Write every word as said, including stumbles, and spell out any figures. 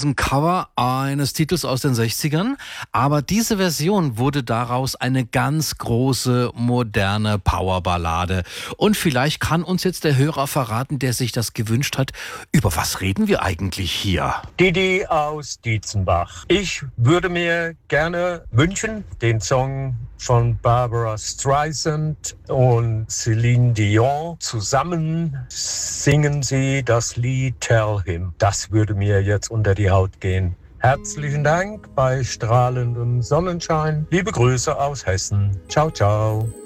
ist ein Cover eines Titels aus den sechzigern, aber diese Version wurde daraus eine ganz große, moderne Powerballade. Und vielleicht kann uns jetzt der Hörer verraten, der sich das gewünscht hat, über was reden wir eigentlich hier? Didi aus Dietzenbach. Ich würde mir gerne wünschen, den Song von Barbara Streisand und Celine Dion zusammen singen sie das Lied Tell Him. Das würde mir jetzt unter die Haut gehen. Herzlichen Dank bei strahlendem Sonnenschein. Liebe Grüße aus Hessen. Ciao, ciao.